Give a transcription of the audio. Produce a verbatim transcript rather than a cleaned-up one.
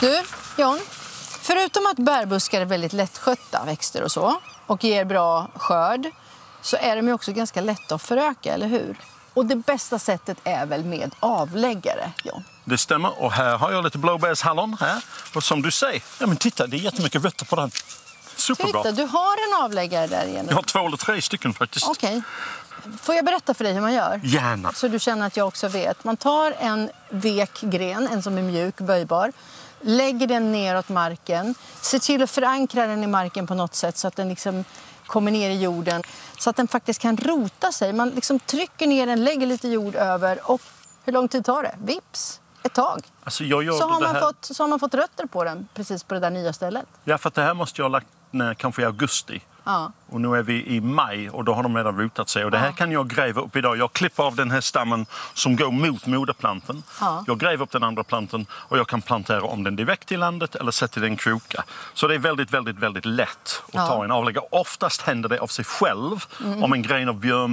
Du, John, förutom att bärbuskar är väldigt lättskötta växter och så och ger bra skörd så är de ju också ganska lätta att föröka, eller hur? Och det bästa sättet är väl med avläggare, John? Det stämmer, och här har jag lite blåbärshallon här. Och som du säger, ja men titta, det är jättemycket rötter på den. Superbra. Titta, du har en avläggare där igen. Jag har två eller tre stycken faktiskt. Okej. Får jag berätta för dig hur man gör? Gärna. Så du känner att jag också vet. Man tar en vek gren, en som är mjuk, böjbar. Lägger den neråt marken. Se till att förankra den i marken på något sätt så att den liksom kommer ner i jorden. Så att den faktiskt kan rota sig. Man liksom trycker ner den, lägger lite jord över. Och hur lång tid tar det? Vips, ett tag. Alltså jag gör Så har, det man här... fått, så har man fått rötter på den, precis på det där nya stället. Ja, för att det här måste jag ha lagt när, kanske i augusti. Ja. Och nu är vi i maj och då har de redan rotat sig. Och det här Ja. kan jag gräva upp idag. Jag klipper av den här stammen som går mot moderplanten. Ja. Jag gräver upp den andra planten och jag kan plantera om den direkt i landet eller sätta den kroka. Så det är väldigt, väldigt, väldigt lätt att Ja. ta en avläggare. Oftast händer det av sig själv om en gren av björn